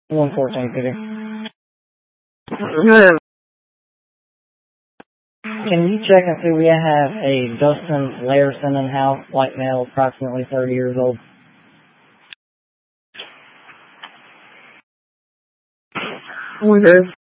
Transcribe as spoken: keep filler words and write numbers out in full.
one fourteen fifty. Can you check and see we have a Dustin Larson in house, white male, approximately thirty years old? Okay.